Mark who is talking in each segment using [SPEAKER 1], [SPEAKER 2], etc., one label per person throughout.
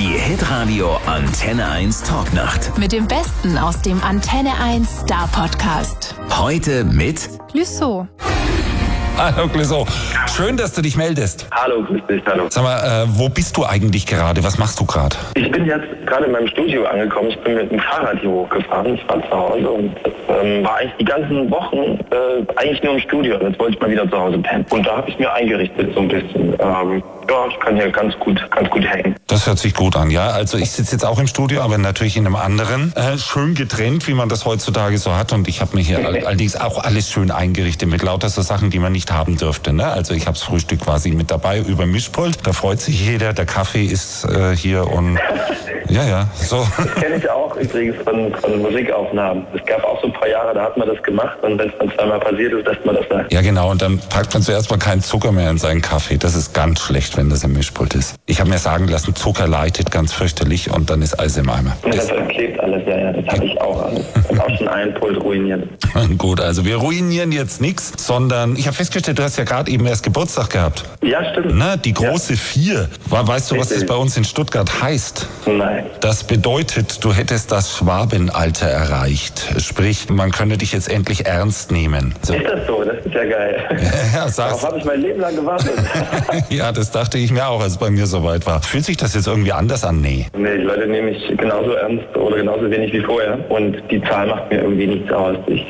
[SPEAKER 1] Die Hitradio Antenne 1 Talknacht.
[SPEAKER 2] Mit dem Besten aus dem Antenne 1 Star Podcast.
[SPEAKER 1] Heute mit
[SPEAKER 2] Clouseau.
[SPEAKER 3] Hallo Clouseau, schön, dass du dich meldest.
[SPEAKER 4] Hallo, grüß dich, hallo.
[SPEAKER 3] Sag mal, wo bist du eigentlich gerade? Was machst du gerade?
[SPEAKER 4] Ich bin jetzt gerade in meinem Studio angekommen. Ich bin mit dem Fahrrad hier hochgefahren. Ich war zu Hause und war eigentlich die ganzen Wochen eigentlich nur im Studio. Jetzt wollte ich mal wieder zu Hause pennen. Und da habe ich mir eingerichtet so ein bisschen. Ja, ich kann hier ganz gut hängen.
[SPEAKER 3] Das hört sich gut an, ja. Also ich sitze jetzt auch im Studio, aber natürlich in einem anderen. Schön getrennt, wie man das heutzutage so hat. Und ich habe mir hier allerdings auch alles schön eingerichtet mit lauter so Sachen, die man nicht haben dürfte. Ne? Also ich habe das Frühstück quasi mit dabei über Mischpult. Da freut sich jeder. Der Kaffee ist hier und ja, so.
[SPEAKER 4] Das kenne ich auch übrigens von Musikaufnahmen. Es gab auch so ein paar Jahre, da hat man das gemacht und wenn es dann zweimal passiert ist, lässt man das sein.
[SPEAKER 3] Ja genau, und dann packt man zuerst mal keinen Zucker mehr in seinen Kaffee. Das ist ganz schlecht, wenn das im Mischpult ist. Ich habe mir sagen lassen, Zucker leitet ganz fürchterlich und dann ist alles im Eimer.
[SPEAKER 4] Und das klebt alles, ja, das habe ich auch alles. Und auch schon einen Pult ruiniert.
[SPEAKER 3] Gut, also wir ruinieren jetzt nichts, sondern ich habe festgestellt, du hast ja gerade eben erst Geburtstag gehabt.
[SPEAKER 4] Ja, stimmt.
[SPEAKER 3] Na, die große 4. Weißt du, was das bei uns in Stuttgart heißt?
[SPEAKER 4] Nein.
[SPEAKER 3] Das bedeutet, du hättest das Schwabenalter erreicht. Sprich, man könnte dich jetzt endlich ernst nehmen. So.
[SPEAKER 4] Ist das so? Das ist ja geil.
[SPEAKER 3] Ja,
[SPEAKER 4] darauf habe ich mein Leben lang gewartet.
[SPEAKER 3] Ja, das dachte ich mir auch, als es bei mir soweit war. Fühlt sich das jetzt irgendwie anders an? Nee.
[SPEAKER 4] Nee, die Leute nehmen mich genauso ernst oder genauso wenig wie vorher. Und die Zahl macht mir irgendwie nichts aus. Ich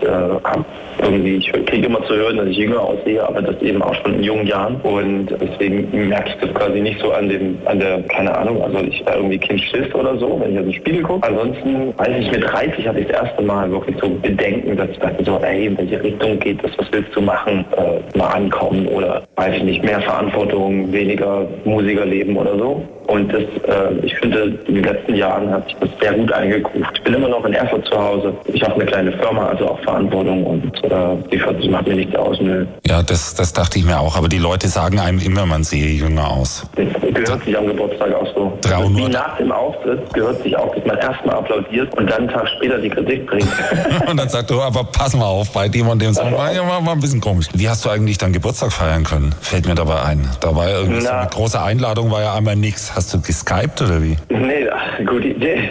[SPEAKER 4] kriege immer zu hören, dass ich jünger aussehe, aber das eben auch schon in jungen Jahren. Und deswegen merke ich das quasi nicht so an der, keine Ahnung, also ich da irgendwie Kind Schiss oder so, wenn ich auf den Spiegel gucke. Ansonsten, weiß ich, mit 30 hatte ich das erste Mal wirklich so Bedenken, dass ich dachte so, ey, in welche Richtung geht das, was willst du machen, mal ankommen oder, weiß ich nicht, mehr Verantwortung, weniger Musikerleben oder so. Und das, ich finde, in den letzten Jahren hat sich das sehr gut eingegruft. Ich bin immer noch in Erfurt zu Hause. Ich habe eine kleine Firma, also auch Verantwortung und die 40 macht mir nichts aus. Nö.
[SPEAKER 3] Ja, das dachte ich mir auch. Aber die Leute sagen einem immer, man sehe jünger aus.
[SPEAKER 4] Das gehört sich am Geburtstag auch so. Wie nach dem Auftritt gehört sich auch, dass man erstmal applaudiert und dann einen Tag später die Kritik bringt.
[SPEAKER 3] Und dann sagt du, aber pass mal auf, bei dem und dem Song war ein bisschen komisch. Wie hast du eigentlich deinen Geburtstag feiern können? Fällt mir dabei ein. Da war ja irgendwie so eine große Einladung, war ja einmal nichts. Hast du geskypt oder wie?
[SPEAKER 4] Nee, gute Idee.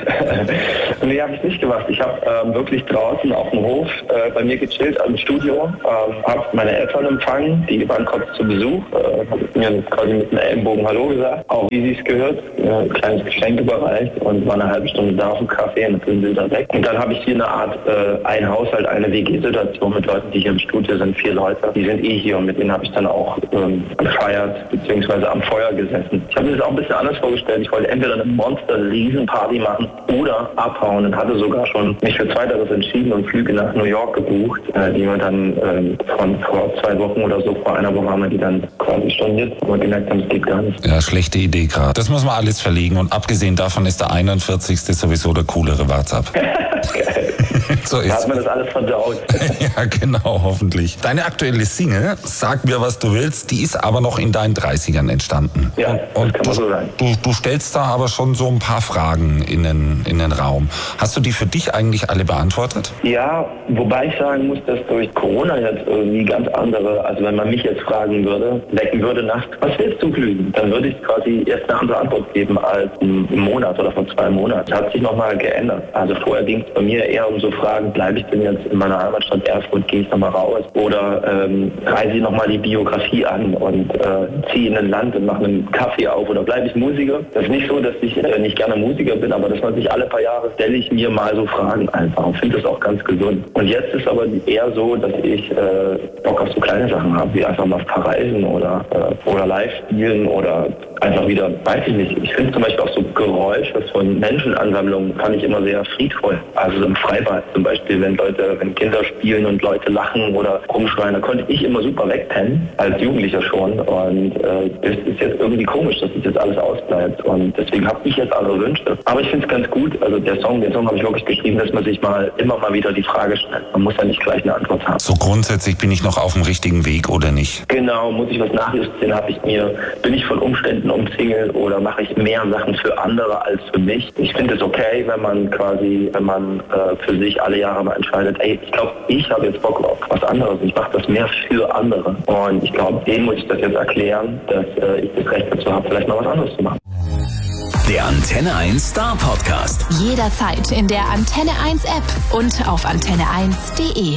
[SPEAKER 4] Nee, habe ich nicht gemacht. Ich habe wirklich draußen auf dem Hof bei mir gechillt am Studio, habe meine Eltern empfangen, die waren kurz zu Besuch, habe mir quasi mit einem Ellenbogen Hallo gesagt, auch wie sie es gehört, ein kleines Geschenk überreicht und war eine halbe Stunde da auf dem Kaffee und dann sind wir weg. Und dann habe ich hier eine Art, ein Haushalt, eine WG-Situation mit Leuten, die hier im Studio sind, 4 Leute, die sind hier und mit denen habe ich dann auch gefeiert, beziehungsweise am Feuer gesessen. Ich habe mir das auch ein bisschen anders vorgestellt. Ich wollte entweder eine Monster-Riesenparty machen oder abhauen und hatte sogar schon mich für Zweiteres entschieden und Flüge nach New York gebucht, die wir dann von vor 2 Wochen oder so, vor einer Woche haben wir die dann quasi storniert, aber gemerkt haben, es geht gar nicht.
[SPEAKER 3] Ja, schlechte Idee gerade. Das muss man alles verlegen und abgesehen davon ist der 41. sowieso der coolere WhatsApp.
[SPEAKER 4] Geil.
[SPEAKER 3] So ist.
[SPEAKER 4] Da hat man das alles verdaut.
[SPEAKER 3] Ja, genau, hoffentlich. Deine aktuelle Single, Sag mir, was du willst, die ist aber noch in deinen 30ern entstanden.
[SPEAKER 4] Ja,
[SPEAKER 3] und
[SPEAKER 4] das kann man so sagen.
[SPEAKER 3] Du stellst da aber schon so ein paar Fragen in den Raum. Hast du die für dich eigentlich alle beantwortet?
[SPEAKER 4] Ja, wobei ich sagen muss, dass durch Corona jetzt irgendwie ganz andere, also wenn man mich jetzt fragen würde, wecken würde nachts, was willst du glühen? Dann würde ich quasi jetzt eine andere Antwort geben als im Monat oder vor 2 Monaten. Das hat sich nochmal geändert. Also vorher ging es bei mir eher um so Fragen, bleibe ich denn jetzt in meiner Heimatstadt Erfurt, gehe ich nochmal raus oder reise ich nochmal die Biografie an und ziehe in ein Land und mache einen Kaffee auf oder bleibe ich Musiker? Das ist nicht so, dass ich nicht gerne Musiker bin, aber dass man sich alle paar Jahre stelle ich mir mal so Fragen einfach und finde das auch ganz gesund. Und jetzt ist aber eher so, dass ich Bock auf so kleine Sachen habe, wie einfach mal verreisen oder live spielen oder einfach wieder, weiß ich nicht. Ich finde zum Beispiel auch so Geräusche von Menschenansammlungen fand ich immer sehr friedvoll. Also so im Freibad zum Beispiel, wenn Kinder spielen und Leute lachen oder rumschreien, da konnte ich immer super wegpennen, als Jugendlicher schon. Und das ist jetzt irgendwie komisch, dass das jetzt alles ausbleibt. Und deswegen habe ich jetzt andere Wünsche. Aber ich finde es ganz gut, also den Song habe ich wirklich geschrieben, dass man sich immer mal wieder die Frage stellt. Man muss ja nicht gleich eine Antwort haben.
[SPEAKER 3] So grundsätzlich, bin ich noch auf dem richtigen Weg oder nicht?
[SPEAKER 4] Genau, muss ich was nachjustieren, bin ich von Umständen umzingelt oder mache ich mehr Sachen für andere als für mich? Ich finde es okay, wenn man für sich alle Jahre mal entscheidet, ey, ich glaube, ich habe jetzt Bock auf was anderes. Ich mache das mehr für andere. Und ich glaube, denen muss ich das jetzt erklären, dass ich das Recht dazu habe, vielleicht mal was anderes zu machen.
[SPEAKER 1] Der Antenne 1 Star Podcast.
[SPEAKER 2] Jederzeit in der Antenne 1 App und auf antenne1.de.